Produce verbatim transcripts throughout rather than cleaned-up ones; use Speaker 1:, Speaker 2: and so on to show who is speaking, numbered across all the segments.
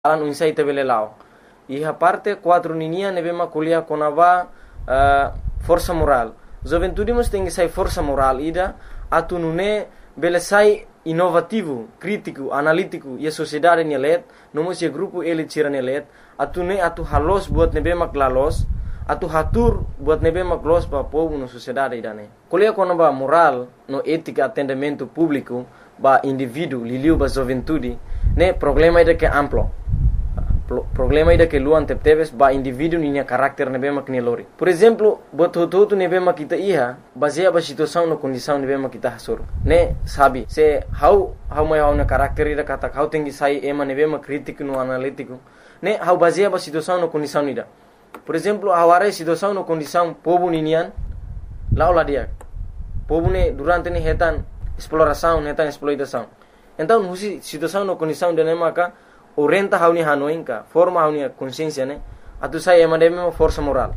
Speaker 1: alan unsai tabele lao. E a parte quatro ninia nebe ma kuliah konava uh, força moral. Juventude mus tem que sai força moral ida atu nune bele sai inovativo, crítico, analítico e a sociedade nelet, nomos e grupo ele tira nelet, atu ne atu halos buat nebe mak lalos, atu hatur buat nebe mak los pa povo no sociedade idane. Kuliah konava moral no ética atendimento público ba indivíduo liliu ba juventude, ne problema ida que amplo. Problema ida que luan tepteves ba indivíduo ninya karakter nebe mak nelori. Por exemplo, bot hotu nebe mak kita iha baseia ba situação no condição nebe mak kita hasur. Ne sabe se how how mai how na karakter ida kata how tengi sai ema nebe mak crítico no analítico. Ne how baseia ba situação no condição ida. Por exemplo, aware situação no condição povo ninian laula dia. Povo ne durante ne hetan exploração, hetan exploitação. Então, husi situação no condição de nemaka orienta hauni hanoinka forma hauni consciência ne atu sai emademe força moral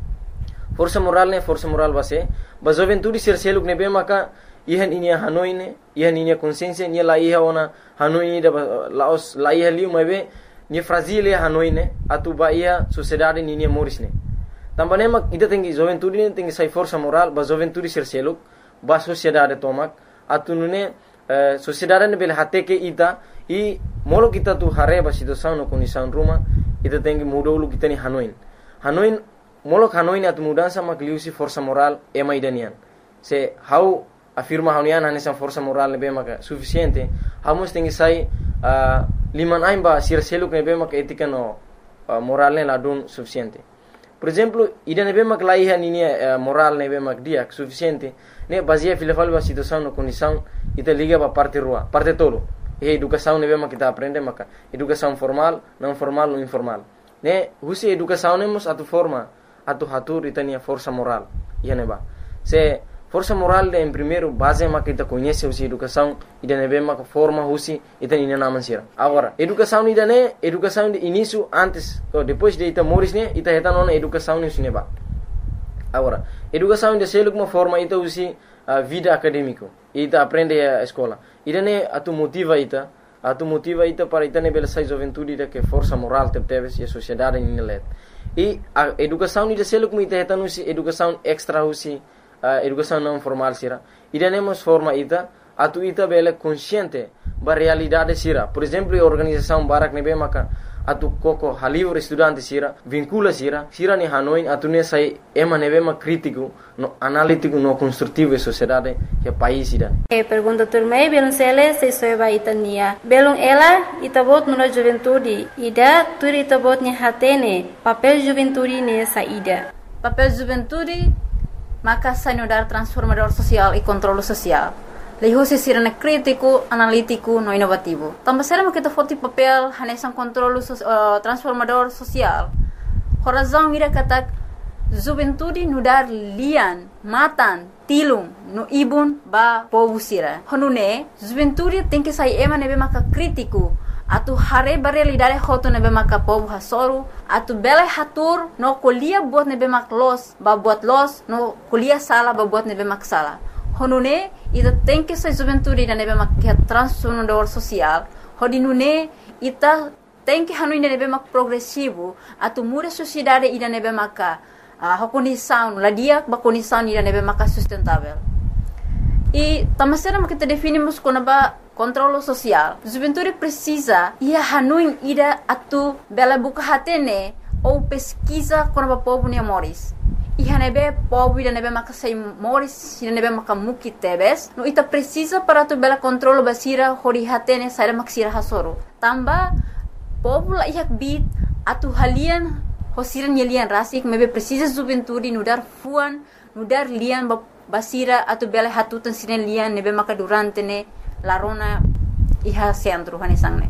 Speaker 1: força moral ne força moral base ba juventude ser seluk ne be maka ihan inia hanoine ihan inia consciência ni la iha ona hanoi da laos la iha liu mebe ni fragile hanoine atu ba ia sociedade ni ni moris ne tambane mak ida tengi juventude ne tengi sai força moral ba juventude ser seluk ba sociedade tomak atu nune uh, sociedade ne bele hate ke ita e molo kita tu hareba situação no condição ruma ita tem que mudar o kita ni hanoin hanoin molo hanoin atu mudança makliusi força moral é mais danian se how afirma hanian nessa força moral ne bem maka suficiente hamos tem que sai uh, liman aimba sir seluk ne bem maka etika no uh, moral ne ladun suficiente. Por exemplo, ida ne bem maka laiha ni uh, moral ne bem maka dia suficiente ne baseia filafal ba situação no condição ita liga ba parte rua parte tolo. E educação ne bema kita aprende maka educação formal, não formal, não informal. Ne husi educação nemos atu forma atu hatur itania força moral. Ia neba. Se força moral de em primeiro base maka kita conhece husi educação ida ne bema forma husi itani na mansira. Agora, educação ida ne educação de início antes ou depois de ita moris ne ita heta nona educação ne neba. Agora, educação de seluk uma forma ita husi a vida acadêmico ita aprende a escola ida ne atu motiva ita atu motiva ita para ita ne bela sai juventude ida que força moral teves e a sociedade ni let e a educação ida selo como ita heta nusi educação extra usi uh, educação não formal sira ida ne mos forma ita atu ita bela consciente ba realidade sira por exemplo a organização barak ne be maka atu koko halivre estudante sira vincula sira sira ni hanoin atu ne sai ema ne bema crítico no analítico no construtivo e sociedade que país ida
Speaker 2: e pergunta turmei belum sele se soeba itania belum ela itabot no juventude ida turi itabot ni hatene papel juventude ne saída
Speaker 3: papel juventude maka sanudar transformador social e controle social. Leho se sirene crítico, analítico, no inovativo. Também será que tu foto papel hanesan controle uh, transformador social. Horazão mira kata juventude nudar lian, matan, tilung, no ibun ba povo sira. Honune juventude tem que sair ema nebe maka crítico. Atu hare ba realidade hoto nebe maka povo hasoru. Atu bele hatur no kolia buat nebe mak los, ba buat los, no kolia sala ba buat nebe mak sala. Honune ita tem que ser juventude ida nebe mak transformador social. Hodinune ita tem que hanu ida nebe mak progressivo. Atu muda sociedade ida nebe mak uh, condição ladia ba condição ida nebe mak sustentável. E tamasera mak kita definimos como ba controle social. Juventude precisa ia hanu ida atu bela buka hatene ou pesquisa como ba povo ne moris. Iha nebe povo ida nebe maka sei moris ida nebe maka muki tebes no ita precisa para tu bela controlo basira hori hatene saira maksira hasoro tamba povo la ihak bit atu halian hosiran yelian rasik mebe precisa juventude nudar fuan nudar lian basira atu bela hatutan sinen lian nebe maka durante ne larona iha centro hanesangne.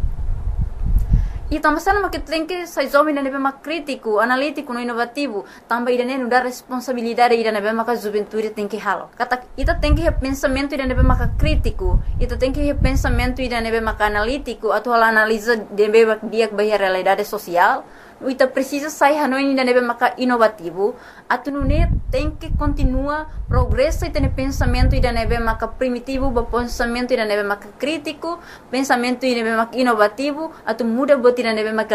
Speaker 3: E também sama que tem que sai jovem nebe mak crítico, analítico, no inovativo, também ida ne dar responsabilidade ida nebe mak juventude tem que halo. Kata ita tem que pensamento ida nebe mak crítico, ita tem que pensamento ida nebe mak analítico, atau hal analisa nebe mak dia bahia realidade social, ita precisa sair hanoi ainda nebe maka inovativo, atu nune tem que continua progresso e tem pensamento ainda nebe maka primitivo, ba pensamento ainda nebe maka crítico, pensamento ainda nebe maka inovativo, atu muda bot ainda nebe maka